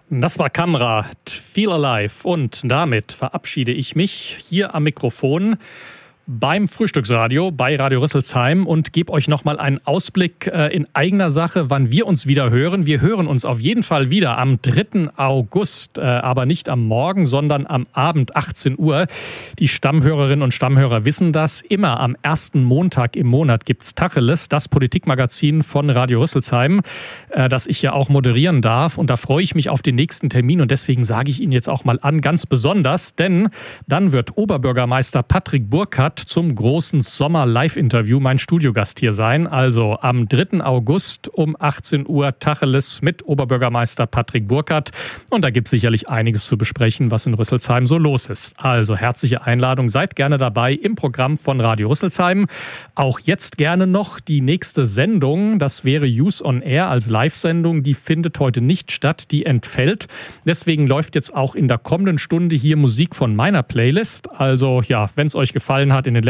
Das war Kamrat, Feel Alive, und damit verabschiede ich mich hier am Mikrofon beim Frühstücksradio bei Radio Rüsselsheim und gebe euch nochmal einen Ausblick in eigener Sache, wann wir uns wieder hören. Wir hören uns auf jeden Fall wieder am 3. August, aber nicht am Morgen, sondern am Abend 18 Uhr. Die Stammhörerinnen und Stammhörer wissen das. Immer am ersten Montag im Monat gibt's Tacheles, das Politikmagazin von Radio Rüsselsheim, das ich ja auch moderieren darf. Und da freue ich mich auf den nächsten Termin und deswegen sage ich Ihnen jetzt auch mal an, ganz besonders, denn dann wird Oberbürgermeister Patrick Burkhardt zum großen Sommer-Live-Interview mein Studiogast hier sein. Also am 3. August um 18 Uhr Tacheles mit Oberbürgermeister Patrick Burkhardt. Und da gibt es sicherlich einiges zu besprechen, was in Rüsselsheim so los ist. Also herzliche Einladung, seid gerne dabei im Programm von Radio Rüsselsheim. Auch jetzt gerne noch die nächste Sendung, das wäre Use on Air als Live-Sendung. Die findet heute nicht statt, die entfällt. Deswegen läuft jetzt auch in der kommenden Stunde hier Musik von meiner Playlist. Also ja, wenn es euch gefallen hat in den